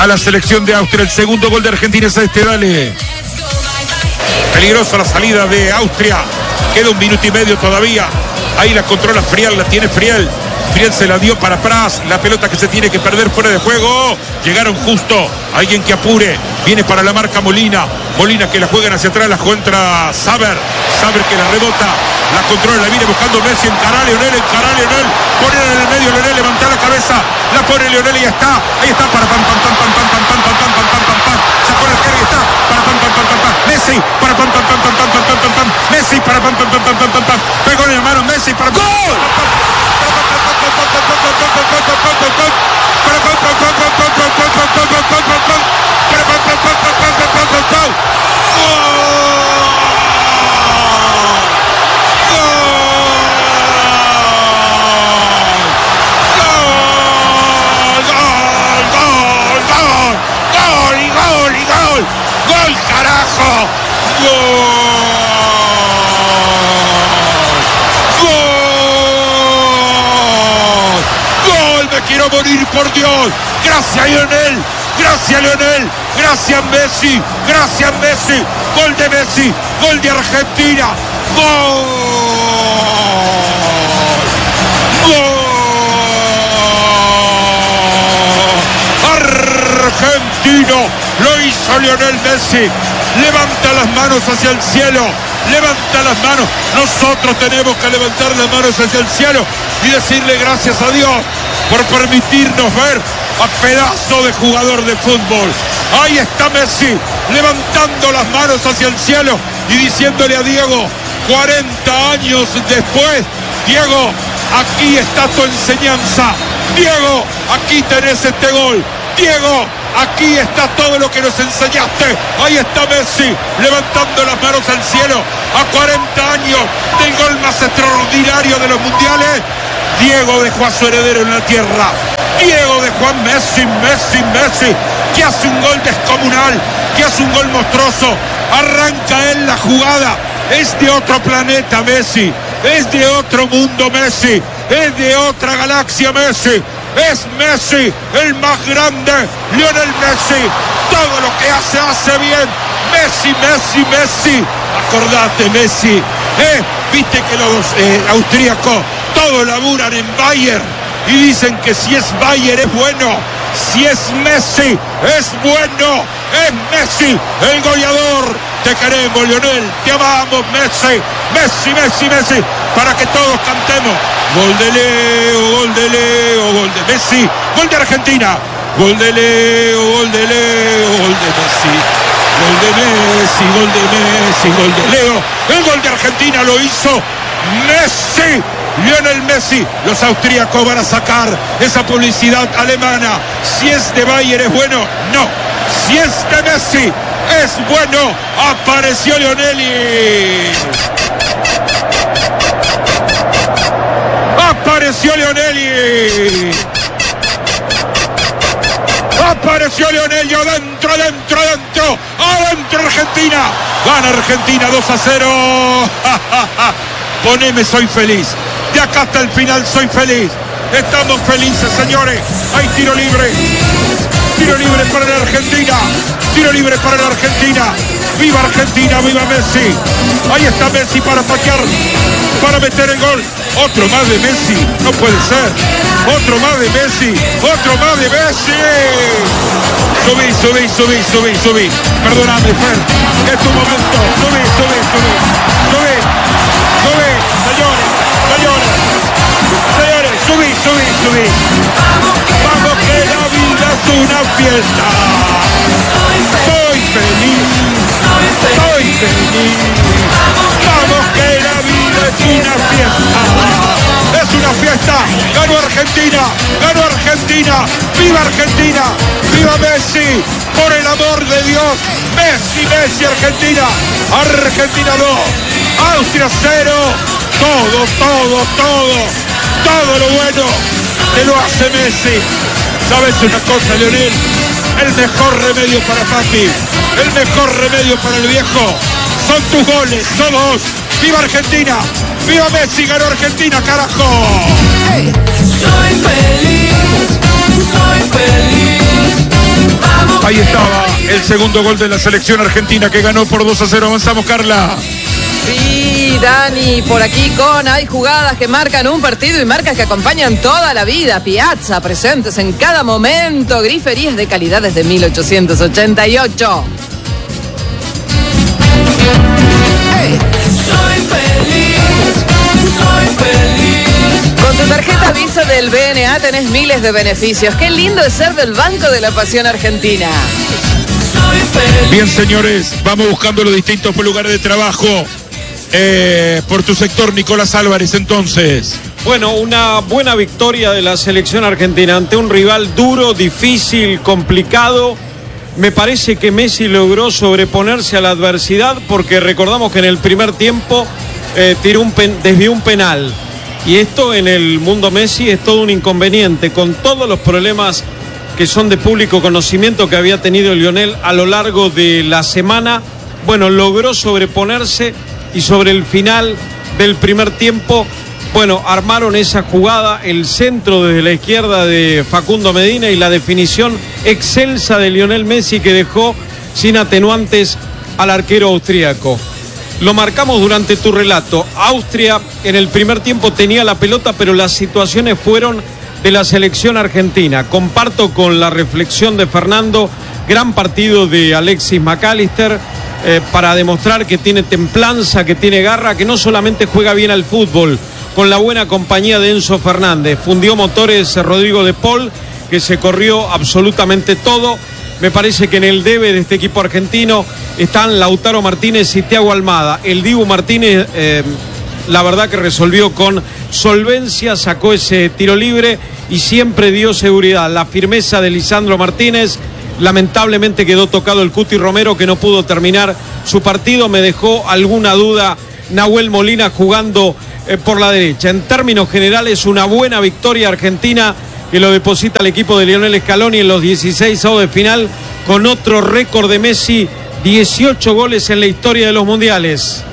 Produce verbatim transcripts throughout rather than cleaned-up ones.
a la selección de Austria. El segundo gol de Argentina es este, dale. Peligrosa la salida de Austria. Queda un minuto y medio todavía. Ahí la controla Friel, la tiene Friel. Friel se la dio para Pras. La pelota que se tiene que perder fuera de juego. Llegaron justo. Alguien que apure. Viene para la marca Molina. Molina que la juegan hacia atrás. La contra Saber. Saber que la rebota. La controla. La viene buscando Messi. Encará a Lionel. Encará a Lionel. Poner en el medio. Lionel levanta la cabeza. La pone Lionel y ya está. Ahí está. Para pam pam pam pam pam pam pam pam pam pam pam pam. Sacó la carga y está. Para pam pam pam pam pam. Messi. Para pam pam pam pam pam pam pam pam. Messi. Para pam pam pam pam pam pam pam. Pegó en la mano Messi. Para gol. ¡Gol, carajo! ¡Gol! ¡Me quiero morir, por Dios! ¡Gracias, Lionel! ¡Gracias, Lionel! ¡Gracias, Messi! ¡Gracias, Messi! ¡Gol de Messi! ¡Gol de Argentina! ¡Gol! ¡Gol! Argentino, lo hizo Lionel Messi. Levanta las manos hacia el cielo. Levanta las manos. Nosotros tenemos que levantar las manos hacia el cielo y decirle gracias a Dios por permitirnos ver a pedazo de jugador de fútbol. Ahí está Messi levantando las manos hacia el cielo y diciéndole a Diego, cuarenta años después, Diego, aquí está tu enseñanza. Diego, aquí tenés este gol. Diego, aquí está todo lo que nos enseñaste. Ahí está Messi levantando las manos al cielo a cuarenta años del gol más extraordinario de los mundiales. Diego dejó a su heredero en la tierra. Diego dejó a Messi, Messi, Messi, que hace un gol descomunal, que hace un gol monstruoso. Arranca él la jugada. Es de otro planeta Messi, es de otro mundo Messi, es de otra galaxia Messi. Es Messi, el más grande, Lionel Messi. Todo lo que hace, hace bien. Messi, Messi, Messi. Acordate, Messi. ¿Eh? Viste que los eh, austríacos todos laburan en Bayern y dicen que si es Bayern es bueno. Si es Messi, es bueno. Es Messi, el goleador. Te queremos, Lionel. Te amamos, Messi. Messi, Messi, Messi. Para que todos cantemos. Gol de Leo, gol de Leo, gol de Messi. Gol de Argentina. Gol de Leo, gol de Leo, gol de Messi. Gol de Messi, gol de Messi, gol de Leo. El gol de Argentina lo hizo Messi. Lionel Messi. Los austríacos van a sacar esa publicidad alemana. Si es de Bayern es bueno. No. Si es de Messi es bueno. Apareció Lionel. Apareció Lionel. Apareció Lionel. Y adentro, adentro, adentro. Adentro Argentina. Gana Argentina dos a cero. Poneme, soy feliz. De acá hasta el final soy feliz. Estamos felices, señores. Hay tiro libre. Tiro libre para la Argentina. Tiro libre para la Argentina. ¡Viva Argentina! ¡Viva Messi! Ahí está Messi para patear, para meter el gol. Otro más de Messi. No puede ser. Otro más de Messi. Otro más de Messi. Subí, subí, subí, subí, subí. Perdóname, Fer. Es tu momento. Subí, subí, subí. Subí. Subí. Señores, señores. Señores, subí, subí, subí. Vamos que la vida es una fiesta. Soy feliz. Soy feliz. Vamos que la vida es una fiesta. Es una fiesta. Ganó Argentina. Ganó Argentina. ¡Viva Argentina! ¡Viva Messi! Por el amor de Dios. Messi, Messi, Argentina. Argentina dos. Austria cero. Todo, todo, todo. Todo lo bueno te lo hace Messi. ¿Sabes una cosa, Lionel? El mejor remedio para papi, el mejor remedio para el viejo son tus goles, son dos. ¡Viva Argentina! ¡Viva Messi! ¡Ganó Argentina, carajo! Hey, soy feliz, soy feliz. Ahí estaba el segundo gol de la selección argentina que ganó por dos a cero. Avanzamos, Carla. Sí, Dani, por aquí con hay jugadas que marcan un partido y marcas que acompañan toda la vida. Piazza, presentes en cada momento. Griferías de calidad desde mil ochocientos ochenta y ocho. Hey. Soy feliz, soy feliz. Con tu tarjeta Visa del B N A tenés miles de beneficios. Qué lindo es ser del Banco de la Pasión Argentina. Soy feliz. Bien, señores, vamos buscando los distintos lugares de trabajo. Eh, por tu sector, Nicolás Álvarez, entonces. Bueno, una buena victoria de la selección argentina ante un rival duro, difícil, complicado. Me parece que Messi logró sobreponerse a la adversidad porque recordamos que en el primer tiempo eh, tiró un pen, desvió un penal. Y esto en el mundo Messi es todo un inconveniente, con todos los problemas que son de público conocimiento que había tenido Lionel a lo largo de la semana. Bueno, logró sobreponerse y sobre el final del primer tiempo, bueno, armaron esa jugada, el centro desde la izquierda de Facundo Medina y la definición excelsa de Lionel Messi que dejó sin atenuantes al arquero austríaco. Lo marcamos durante tu relato. Austria en el primer tiempo tenía la pelota, pero las situaciones fueron de la selección argentina. Comparto con la reflexión de Fernando, gran partido de Alexis McAllister, eh, para demostrar que tiene templanza, que tiene garra, que no solamente juega bien al fútbol, con la buena compañía de Enzo Fernández. Fundió motores Rodrigo de Paul, que se corrió absolutamente todo. Me parece que en el debe de este equipo argentino están Lautaro Martínez y Thiago Almada. El Dibu Martínez, eh, la verdad que resolvió con solvencia, sacó ese tiro libre y siempre dio seguridad. La firmeza de Lisandro Martínez. Lamentablemente quedó tocado el Cuti Romero, que no pudo terminar su partido. Me dejó alguna duda Nahuel Molina jugando eh, por la derecha. En términos generales, una buena victoria argentina que lo deposita el equipo de Lionel Scaloni en los dieciséis avos de final, con otro récord de Messi, dieciocho goles en la historia de los mundiales.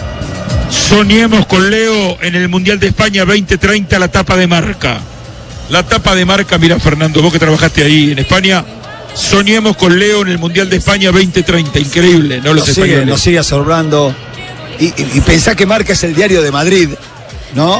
Soñemos con Leo en el Mundial de España veinte treinta, la tapa de Marca. La tapa de Marca, mira, Fernando, vos que trabajaste ahí en España. Soñemos con Leo en el Mundial de España veinte treinta, increíble, ¿no? Los nos sigue, españoles. nos sigue asombrando. Y, y, y pensá que Marca es el diario de Madrid, ¿no?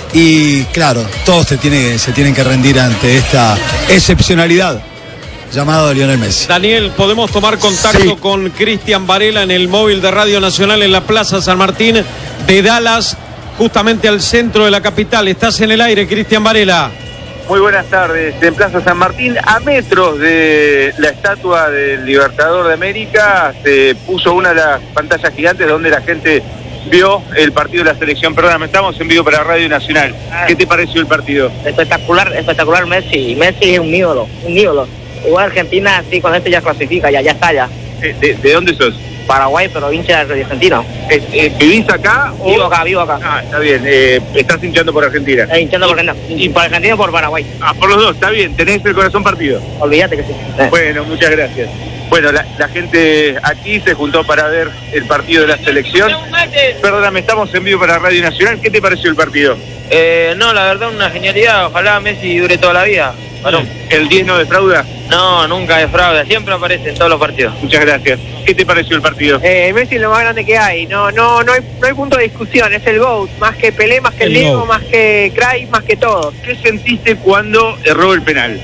Y claro, todos se tienen, se tienen que rendir ante esta excepcionalidad llamada Lionel Messi. Daniel, podemos tomar contacto sí. con Cristian Varela en el móvil de Radio Nacional en la Plaza San Martín de Dallas, justamente al centro de la capital. Estás en el aire, Cristian Varela. Muy buenas tardes. En Plaza San Martín, a metros de la estatua del Libertador de América, se puso una de las pantallas gigantes donde la gente vio el partido de la selección. Perdóname, estamos en vivo para Radio Nacional. ¿Qué te pareció el partido? Espectacular, espectacular Messi. Messi es un ídolo, un ídolo. Igual Argentina, sí, con esto ya clasifica, ya, ya está ya. ¿De, de dónde sos? Paraguay, pero hincha de Argentina. Eh, eh, ¿Vivís acá? O... Vivo acá, vivo acá. Ah, está bien. Eh, estás hinchando por Argentina. Eh, hinchando por Argentina. Y por Argentina y por Paraguay. Ah, por los dos, está bien. ¿Tenés el corazón partido? Olvídate que sí. Eh. Bueno, muchas gracias. Bueno, la, la gente aquí se juntó para ver el partido de la selección. Perdóname, estamos en vivo para Radio Nacional. ¿Qué te pareció el partido? Eh, no, la verdad, una genialidad. Ojalá Messi dure toda la vida. Bueno, ¿el diez no defrauda? No, nunca defrauda. Siempre aparece en todos los partidos. Muchas gracias. ¿Qué te pareció el partido? Eh, Messi es lo más grande que hay. No, no, no hay, no hay punto de discusión. Es el GOAT. Más que Pelé, más que el Diego, más que Cruyff, más que todo. ¿Qué sentiste cuando erró el penal?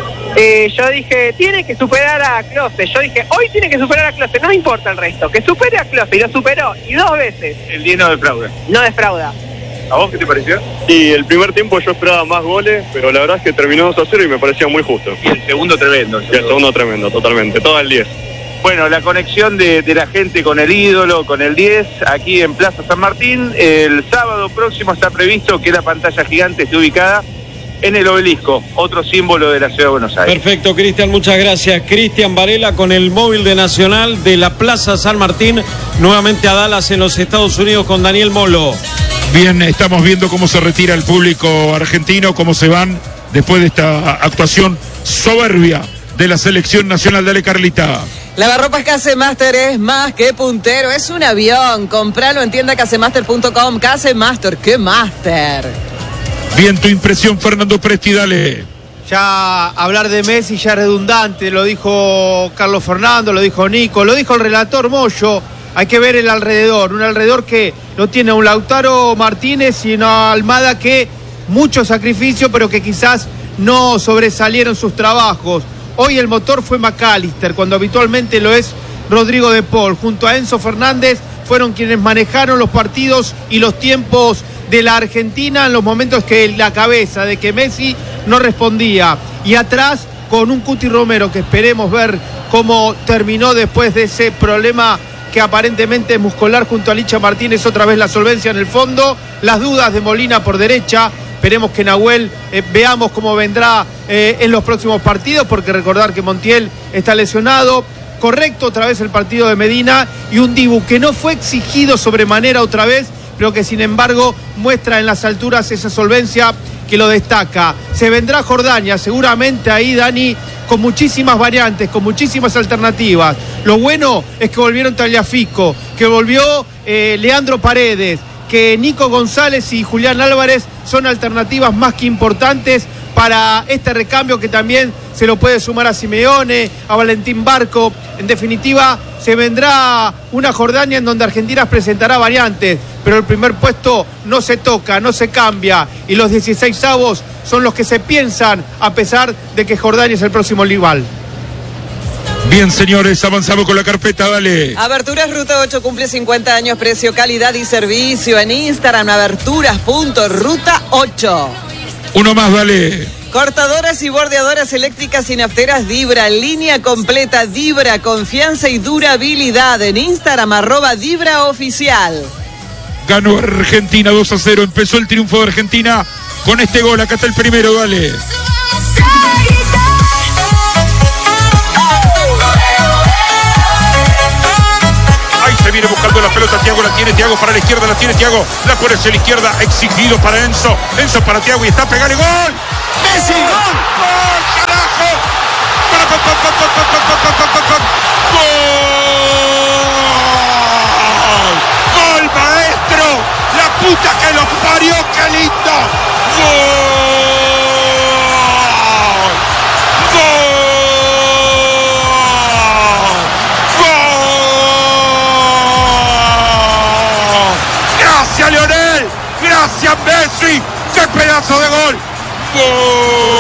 Eh, yo dije, tiene que superar a Klose. Yo dije, hoy tiene que superar a Klose. No importa el resto. Que supere a Klose. Y lo superó. Y dos veces. El diez no defrauda. No defrauda. ¿A vos qué te pareció? Sí, el primer tiempo yo esperaba más goles, pero la verdad es que terminó dos a cero y me parecía muy justo. Y el segundo tremendo. Y el segundo tremendo, totalmente, todo el diez. Bueno, la conexión de, de la gente con el ídolo, con el diez, aquí en Plaza San Martín. El sábado próximo está previsto que la pantalla gigante esté ubicada en el Obelisco, otro símbolo de la Ciudad de Buenos Aires. Perfecto, Cristian, muchas gracias. Cristian Varela con el móvil de Nacional de la Plaza San Martín, nuevamente a Dallas en los Estados Unidos con Daniel Molo. Bien, estamos viendo cómo se retira el público argentino, cómo se van después de esta actuación soberbia de la selección nacional. Dale, Carlita. Lavarropas Casemaster es más que puntero, es un avión. Compralo en tienda casemaster punto com. Casemaster, ¿qué master? Bien, tu impresión, Fernando Presti, dale. Ya hablar de Messi ya es redundante, lo dijo Carlos Fernando, lo dijo Nico, lo dijo el relator Moyo. Hay que ver el alrededor, un alrededor que no tiene a un Lautaro Martínez, sino a Almada que mucho sacrificio, pero que quizás no sobresalieron sus trabajos. Hoy el motor fue McAllister, cuando habitualmente lo es Rodrigo de Paul. Junto a Enzo Fernández fueron quienes manejaron los partidos y los tiempos de la Argentina en los momentos que la cabeza de que Messi no respondía. Y atrás con un Cuti Romero que esperemos ver cómo terminó después de ese problema que aparentemente es muscular junto a Licha Martínez, otra vez la solvencia en el fondo, las dudas de Molina por derecha. Esperemos que Nahuel eh, veamos cómo vendrá eh, en los próximos partidos, porque recordar que Montiel está lesionado. Correcto otra vez el partido de Medina y un Dibu que no fue exigido sobremanera otra vez, pero que sin embargo muestra en las alturas esa solvencia que lo destaca. Se vendrá Jordania, seguramente ahí, Dani, con muchísimas variantes, con muchísimas alternativas. Lo bueno es que volvieron Tagliafico, que volvió eh, Leandro Paredes, que Nico González y Julián Álvarez son alternativas más que importantes para este recambio, que también se lo puede sumar a Simeone, a Valentín Barco. En definitiva, se vendrá una Jordania en donde Argentina presentará variantes, pero el primer puesto no se toca, no se cambia, y los dieciseisavos son los que se piensan, a pesar de que Jordania es el próximo rival. Bien, señores, avanzamos con la carpeta, dale. Aberturas Ruta ocho cumple cincuenta años, precio, calidad y servicio. En Instagram, aberturas punto ruta ocho. Uno más, dale. Cortadoras y bordeadoras eléctricas y nafteras Dibra, línea completa Dibra, confianza y durabilidad. En Instagram, arroba Dibra Oficial. Ganó Argentina dos a cero, empezó el triunfo de Argentina con este gol. Acá está el primero, dale. Ahí se viene buscando la pelota, Thiago la tiene, Thiago para la izquierda, la tiene Thiago, la pone hacia la izquierda, exigido para Enzo, Enzo para Thiago y está pegando gol. ¡Messi! ¡Gol! ¡Gol! ¡Carajo! ¡Gol! ¡Gol, maestro! ¡La puta que los parió! ¡Qué lindo! ¡Gol! ¡Gol! ¡Gracias, Lionel! ¡Gracias, Messi! ¡Qué pedazo de gol! ¡Gol!